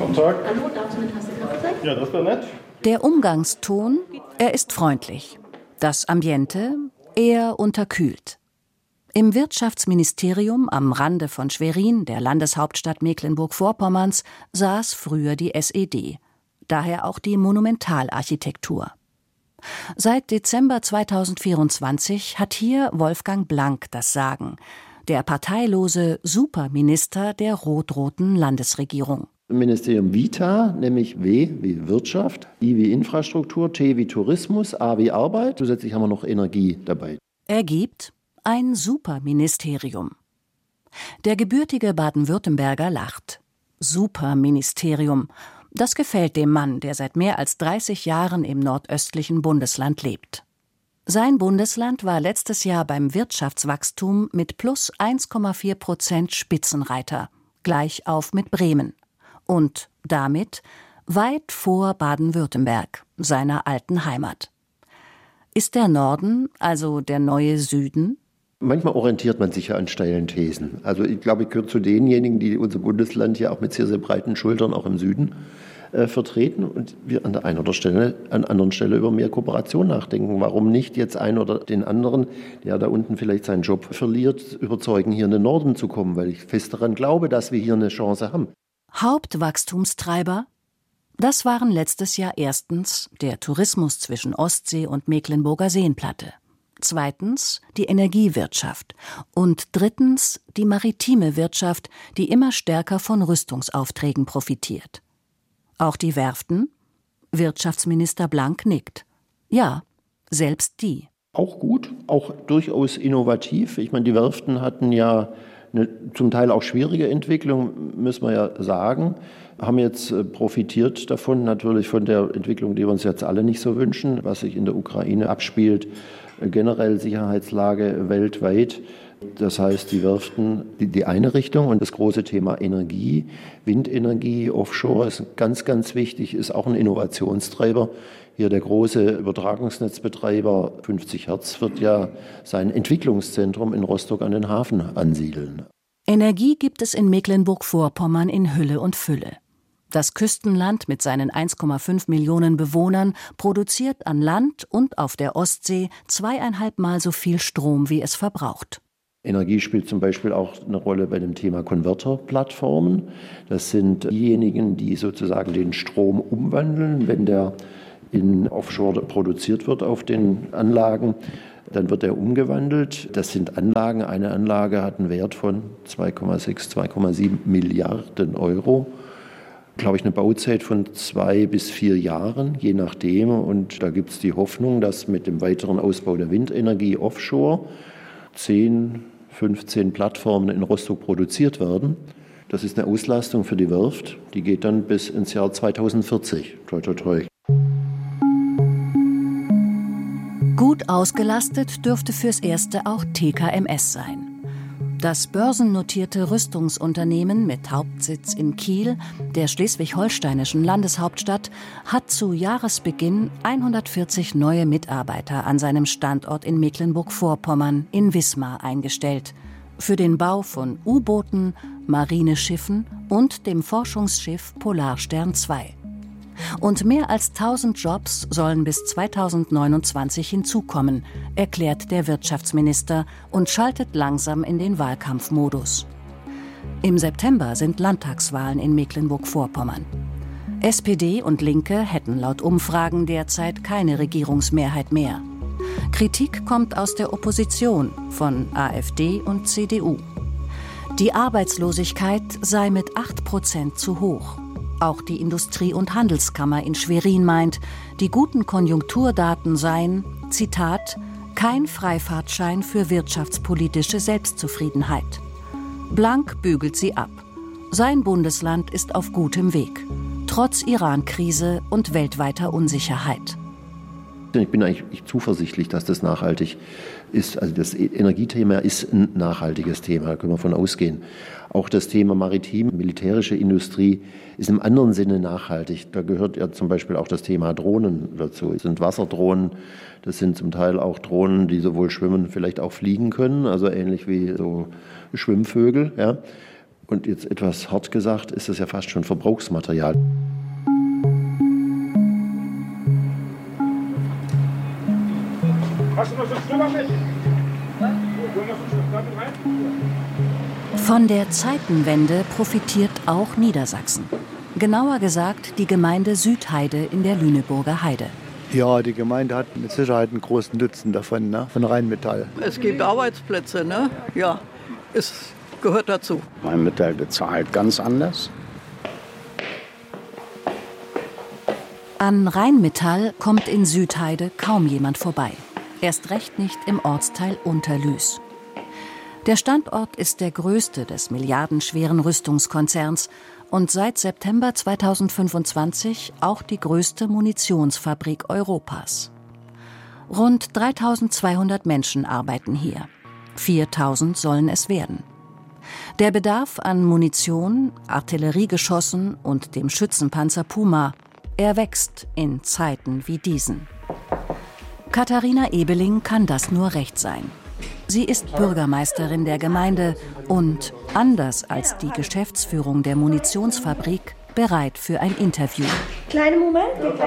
Guten Tag. Hallo, darf ich eine Tasse Kaffee sein? Ja, das wäre nett. Der Umgangston, er ist freundlich. Das Ambiente eher unterkühlt. Im Wirtschaftsministerium am Rande von Schwerin, der Landeshauptstadt Mecklenburg-Vorpommerns, saß früher die SED. Daher auch die Monumentalarchitektur. Seit Dezember 2024 hat hier Wolfgang Blank das Sagen, der parteilose Superminister der rot-roten Landesregierung. Ministerium Vita, nämlich W wie Wirtschaft, I wie Infrastruktur, T wie Tourismus, A wie Arbeit. Zusätzlich haben wir noch Energie dabei. Ergibt ein Superministerium. Der gebürtige Baden-Württemberger lacht. Superministerium. Das gefällt dem Mann, der seit mehr als 30 Jahren im nordöstlichen Bundesland lebt. Sein Bundesland war letztes Jahr beim Wirtschaftswachstum mit plus 1,4% Spitzenreiter, gleich auf mit Bremen. Und damit weit vor Baden-Württemberg, seiner alten Heimat. Ist der Norden also der neue Süden? Manchmal orientiert man sich ja an steilen Thesen. Also ich glaube, ich gehöre zu denjenigen, die unser Bundesland ja auch mit sehr, sehr breiten Schultern auch im Süden vertreten und wir an der einen oder anderen Stelle über mehr Kooperation nachdenken. Warum nicht jetzt einen oder den anderen, der da unten vielleicht seinen Job verliert, überzeugen, hier in den Norden zu kommen, weil ich fest daran glaube, dass wir hier eine Chance haben. Hauptwachstumstreiber? Das waren letztes Jahr erstens der Tourismus zwischen Ostsee und Mecklenburger Seenplatte. Zweitens die Energiewirtschaft und drittens die maritime Wirtschaft, die immer stärker von Rüstungsaufträgen profitiert. Auch die Werften? Wirtschaftsminister Blank nickt. Ja, selbst die. Auch gut, auch durchaus innovativ. Ich meine, die Werften hatten ja eine zum Teil auch schwierige Entwicklung, müssen wir ja sagen, haben jetzt profitiert davon, natürlich von der Entwicklung, die wir uns jetzt alle nicht so wünschen, was sich in der Ukraine abspielt, generell Sicherheitslage weltweit. Das heißt, die Werften, die eine Richtung und das große Thema Energie, Windenergie, Offshore ist ganz, ganz wichtig, ist auch ein Innovationstreiber. Hier der große Übertragungsnetzbetreiber 50 Hertz wird ja sein Entwicklungszentrum in Rostock an den Hafen ansiedeln. Energie gibt es in Mecklenburg-Vorpommern in Hülle und Fülle. Das Küstenland mit seinen 1,5 Millionen Bewohnern produziert an Land und auf der Ostsee 2,5 Mal so viel Strom, wie es verbraucht. Energie spielt zum Beispiel auch eine Rolle bei dem Thema Konverterplattformen. Das sind diejenigen, die sozusagen den Strom umwandeln, wenn der in Offshore produziert wird auf den Anlagen. Dann wird er umgewandelt. Das sind Anlagen. Eine Anlage hat einen Wert von 2,6, 2,7 Milliarden Euro. Glaube ich, eine Bauzeit von 2 bis 4 Jahren, je nachdem. Und da gibt es die Hoffnung, dass mit dem weiteren Ausbau der Windenergie offshore 10, 15 Plattformen in Rostock produziert werden. Das ist eine Auslastung für die Werft. Die geht dann bis ins Jahr 2040. Toi, toi, toi. Gut ausgelastet dürfte fürs Erste auch TKMS sein. Das börsennotierte Rüstungsunternehmen mit Hauptsitz in Kiel, der schleswig-holsteinischen Landeshauptstadt, hat zu Jahresbeginn 140 neue Mitarbeiter an seinem Standort in Mecklenburg-Vorpommern in Wismar eingestellt. Für den Bau von U-Booten, Marineschiffen und dem Forschungsschiff Polarstern II. Und mehr als 1000 Jobs sollen bis 2029 hinzukommen, erklärt der Wirtschaftsminister und schaltet langsam in den Wahlkampfmodus. Im September sind Landtagswahlen in Mecklenburg-Vorpommern. SPD und Linke hätten laut Umfragen derzeit keine Regierungsmehrheit mehr. Kritik kommt aus der Opposition, von AfD und CDU. Die Arbeitslosigkeit sei mit 8% zu hoch. Auch die Industrie- und Handelskammer in Schwerin meint, die guten Konjunkturdaten seien, Zitat, kein Freifahrtschein für wirtschaftspolitische Selbstzufriedenheit. Blank bügelt sie ab. Sein Bundesland ist auf gutem Weg, trotz Iran-Krise und weltweiter Unsicherheit. Ich bin eigentlich zuversichtlich, dass das nachhaltig ist. Also das Energiethema ist ein nachhaltiges Thema, da können wir von ausgehen. Auch das Thema maritim, militärische Industrie ist im anderen Sinne nachhaltig. Da gehört ja zum Beispiel auch das Thema Drohnen dazu. Das sind Wasserdrohnen, das sind zum Teil auch Drohnen, die sowohl schwimmen, vielleicht auch fliegen können, also ähnlich wie so Schwimmvögel. Ja. Und jetzt etwas hart gesagt, ist das ja fast schon Verbrauchsmaterial. Hast du noch so ein Stück auf mich? Von der Zeitenwende profitiert auch Niedersachsen. Genauer gesagt die Gemeinde Südheide in der Lüneburger Heide. Ja, die Gemeinde hat mit Sicherheit einen großen Nutzen davon, ne? Von Rheinmetall. Es gibt Arbeitsplätze, ne? Ja, es gehört dazu. Rheinmetall bezahlt ganz anders. An Rheinmetall kommt in Südheide kaum jemand vorbei. Erst recht nicht im Ortsteil Unterlüß. Der Standort ist der größte des milliardenschweren Rüstungskonzerns und seit September 2025 auch die größte Munitionsfabrik Europas. Rund 3.200 Menschen arbeiten hier. 4.000 sollen es werden. Der Bedarf an Munition, Artilleriegeschossen und dem Schützenpanzer Puma, er wächst in Zeiten wie diesen. Katharina Ebeling kann das nur recht sein. Sie ist Bürgermeisterin der Gemeinde und, anders als die Geschäftsführung der Munitionsfabrik, bereit für ein Interview. Kleinen Moment.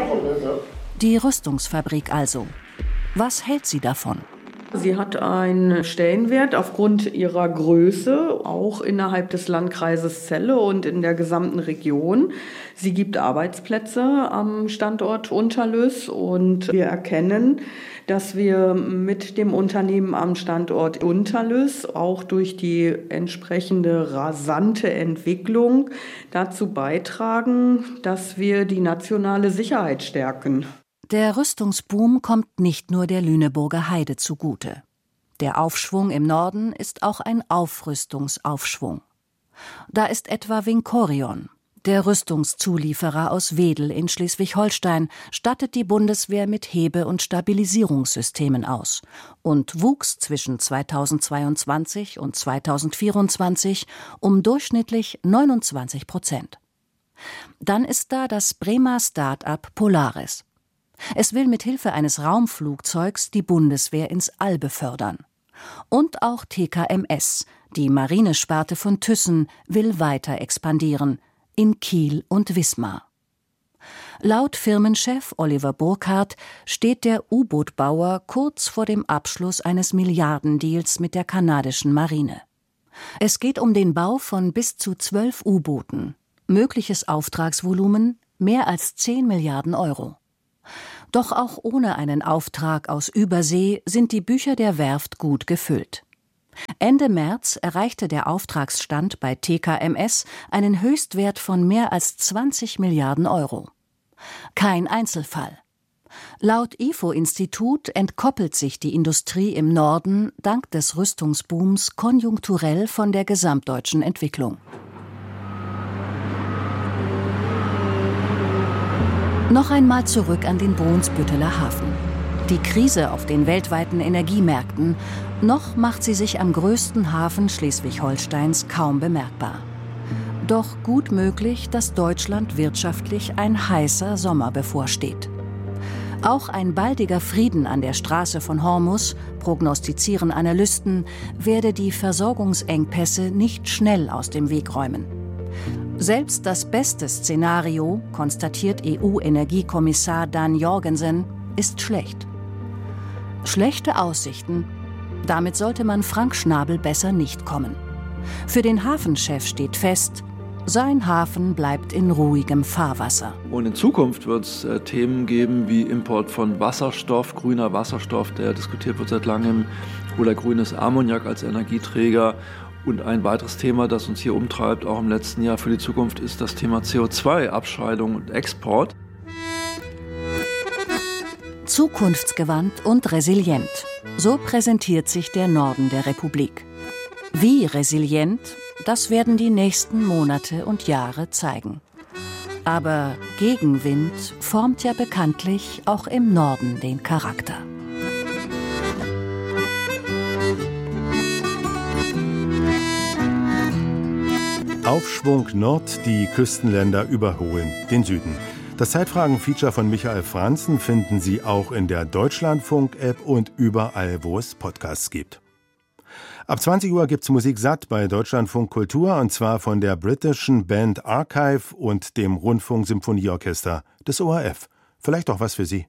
Die Rüstungsfabrik also. Was hält sie davon? Sie hat einen Stellenwert aufgrund ihrer Größe, auch innerhalb des Landkreises Celle und in der gesamten Region. Sie gibt Arbeitsplätze am Standort Unterlüß und wir erkennen, dass wir mit dem Unternehmen am Standort Unterlüß auch durch die entsprechende rasante Entwicklung dazu beitragen, dass wir die nationale Sicherheit stärken. Der Rüstungsboom kommt nicht nur der Lüneburger Heide zugute. Der Aufschwung im Norden ist auch ein Aufrüstungsaufschwung. Da ist etwa Vincorion. Der Rüstungszulieferer aus Wedel in Schleswig-Holstein stattet die Bundeswehr mit Hebe- und Stabilisierungssystemen aus und wuchs zwischen 2022 und 2024 um durchschnittlich 29%. Dann ist da das Bremer Start-up Polaris. Es will mit Hilfe eines Raumflugzeugs die Bundeswehr ins All befördern. Und auch TKMS, die Marinesparte von Thyssen, will weiter expandieren, in Kiel und Wismar. Laut Firmenchef Oliver Burkhardt steht der U-Boot-Bauer kurz vor dem Abschluss eines Milliardendeals mit der kanadischen Marine. Es geht um den Bau von bis zu 12 U-Booten. Mögliches Auftragsvolumen mehr als 10 Milliarden Euro. Doch auch ohne einen Auftrag aus Übersee sind die Bücher der Werft gut gefüllt. Ende März erreichte der Auftragsstand bei TKMS einen Höchstwert von mehr als 20 Milliarden Euro. Kein Einzelfall. Laut IFO-Institut entkoppelt sich die Industrie im Norden dank des Rüstungsbooms konjunkturell von der gesamtdeutschen Entwicklung. Noch einmal zurück an den Brunsbütteler Hafen. Die Krise auf den weltweiten Energiemärkten, noch macht sie sich am größten Hafen Schleswig-Holsteins kaum bemerkbar. Doch gut möglich, dass Deutschland wirtschaftlich ein heißer Sommer bevorsteht. Auch ein baldiger Frieden an der Straße von Hormuz, prognostizieren Analysten, werde die Versorgungsengpässe nicht schnell aus dem Weg räumen. Selbst das beste Szenario, konstatiert EU-Energiekommissar Dan Jorgensen, ist schlecht. Schlechte Aussichten. Damit sollte man Frank Schnabel besser nicht kommen. Für den Hafenchef steht fest, sein Hafen bleibt in ruhigem Fahrwasser. Und in Zukunft wird es Themen geben wie Import von Wasserstoff, grüner Wasserstoff, der diskutiert wird seit langem, oder grünes Ammoniak als Energieträger. Und ein weiteres Thema, das uns hier umtreibt, auch im letzten Jahr für die Zukunft, ist das Thema CO2-Abscheidung und Export. Zukunftsgewandt und resilient. So präsentiert sich der Norden der Republik. Wie resilient, das werden die nächsten Monate und Jahre zeigen. Aber Gegenwind formt ja bekanntlich auch im Norden den Charakter. Aufschwung Nord, die Küstenländer überholen den Süden. Das Zeitfragen-Feature von Michael Franzen finden Sie auch in der Deutschlandfunk-App und überall, wo es Podcasts gibt. Ab 20 Uhr gibt's Musik satt bei Deutschlandfunk Kultur, und zwar von der britischen Band Archive und dem Rundfunksymphonieorchester des ORF. Vielleicht auch was für Sie.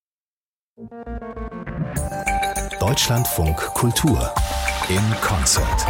Deutschlandfunk Kultur in Konzert.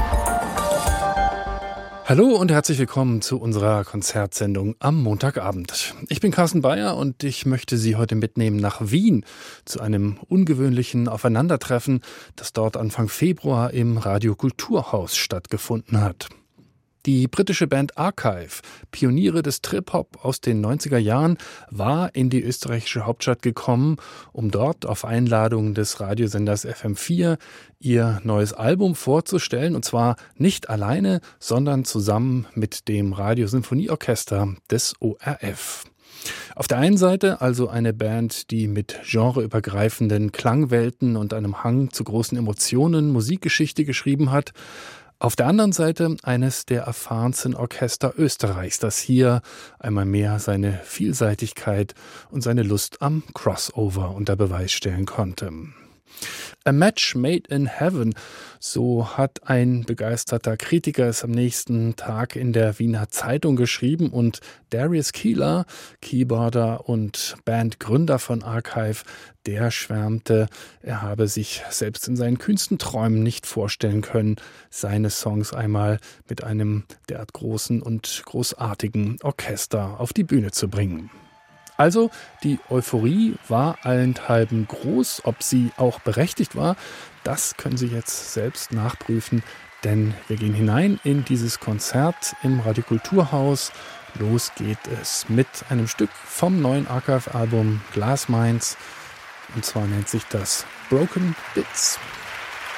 Hallo und herzlich willkommen zu unserer Konzertsendung am Montagabend. Ich bin Carsten Bayer und ich möchte Sie heute mitnehmen nach Wien zu einem ungewöhnlichen Aufeinandertreffen, das dort Anfang Februar im Radio Kulturhaus stattgefunden hat. Die britische Band Archive, Pioniere des Trip-Hop aus den 90er Jahren, war in die österreichische Hauptstadt gekommen, um dort auf Einladung des Radiosenders FM4 ihr neues Album vorzustellen, und zwar nicht alleine, sondern zusammen mit dem Radiosymphonieorchester des ORF. Auf der einen Seite also eine Band, die mit genreübergreifenden Klangwelten und einem Hang zu großen Emotionen Musikgeschichte geschrieben hat. Auf der anderen Seite eines der erfahrensten Orchester Österreichs, das hier einmal mehr seine Vielseitigkeit und seine Lust am Crossover unter Beweis stellen konnte. A Match Made in Heaven, so hat ein begeisterter Kritiker es am nächsten Tag in der Wiener Zeitung geschrieben, und Darius Keeler, Keyboarder und Bandgründer von Archive, der schwärmte, er habe sich selbst in seinen kühnsten Träumen nicht vorstellen können, seine Songs einmal mit einem derart großen und großartigen Orchester auf die Bühne zu bringen. Also, die Euphorie war allenthalben groß. Ob sie auch berechtigt war, das können Sie jetzt selbst nachprüfen, denn wir gehen hinein in dieses Konzert im Radio Kulturhaus. Los geht es mit einem Stück vom neuen Archive-Album Glass Minds, und zwar nennt sich das Broken Bits.